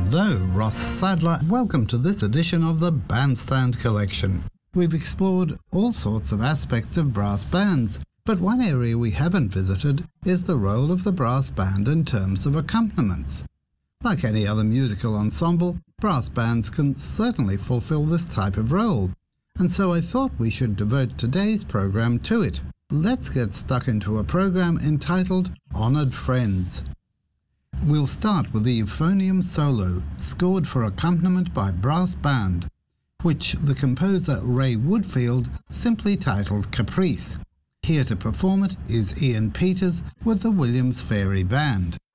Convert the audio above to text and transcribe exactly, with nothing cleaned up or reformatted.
Hello, Ross Sadler. Welcome to this edition of the Bandstand Collection. We've explored all sorts of aspects of brass bands, but one area we haven't visited is the role of the brass band in terms of accompaniments. Like any other musical ensemble, brass bands can certainly fulfill this type of role, and so I thought we should devote today's program to it. Let's get stuck into a program entitled Honored Friends. We'll start with the euphonium solo, scored for accompaniment by brass band, which the composer Ray Woodfield simply titled Caprice. Here to perform it is Ian Peters with the Williams Fairey Band.